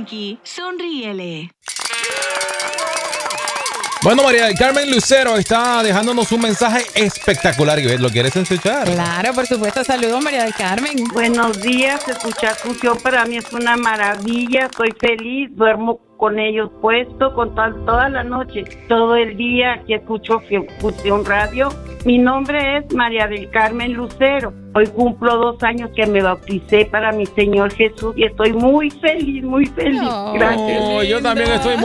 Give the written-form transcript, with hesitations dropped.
Frankie, sonríele. Bueno, María del Carmen Lucero está dejándonos un mensaje espectacular. ¿Lo quieres escuchar? Claro, por supuesto. Saludos, María del Carmen. Buenos días, escuchar Fusión para mí es una maravilla. Estoy feliz, duermo con ellos puesto toda la noche, todo el día. Aquí escucho Fusión Radio. Mi nombre es María del Carmen Lucero. Hoy cumplo 2 años que me bauticé para mi Señor Jesús y estoy muy feliz, muy feliz. Gracias. Yo también estoy muy